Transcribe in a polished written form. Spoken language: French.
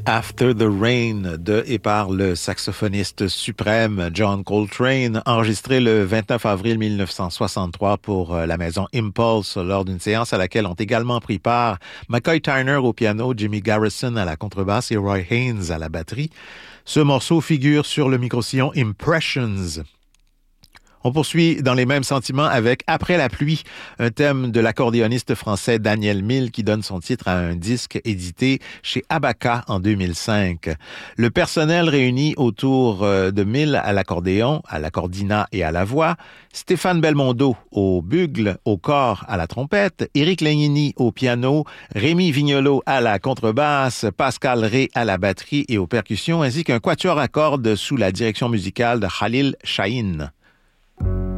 After the Rain de et par le saxophoniste suprême John Coltrane, enregistré le 29 avril 1963 pour la maison Impulse lors d'une séance à laquelle ont également pris part McCoy Tyner au piano, Jimmy Garrison à la contrebasse et Roy Haynes à la batterie. Ce morceau figure sur le micro-sillon Impressions. On poursuit dans les mêmes sentiments avec Après la pluie, un thème de l'accordéoniste français Daniel Mille qui donne son titre à un disque édité chez Abaka en 2005. Le personnel réuni autour de Mille à l'accordéon, à l'accordina et à la voix, Stéphane Belmondo au bugle, au cor, à la trompette, Éric Legnini au piano, Rémi Vignolo à la contrebasse, Pascal Rey à la batterie et aux percussions, ainsi qu'un quatuor à cordes sous la direction musicale de Khalil Shahin.